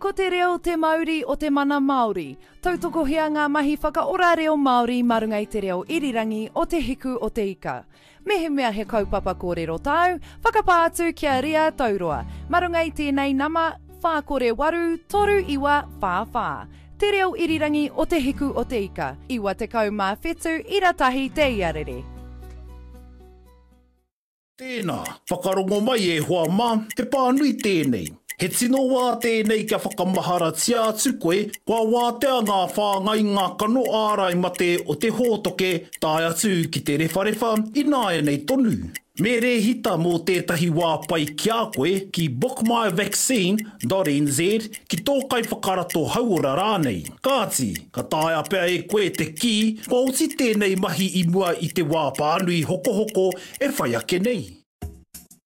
Ko te reo te Māori o te mana Māori. Tautokohea ngā mahi whakaora reo Māori marunga i te reo irirangi o te hiku o te ika. Mehe mea he kaupapa kōrero tau, whakapātu kia ria tauroa. Marunga i tēnei nama, whākore waru, toru iwa, whā. Te reo irirangi o te hiku o te ika. Iwa te kau mā whetu, iratahi te iarere. Tēnā, whakarongo mai e hoa mā, he pānui tēnei. He tino wā tēnei kia whakamahara tia atu koe, kua wātea ngā whāngai ngā kano ārai mate o te hōtoke tāi atu ki te rewharewa, ināia nei tonu. Me rehita mō tētahi wā pai ki a koe ki bookmyvaccine.nz ki tōkai whakarato hauora rānei. Kāti, ka tāia pea e koe te ki, kua uti tēnei mahi i mua i te wā pānui hokohoko e whai ake nei.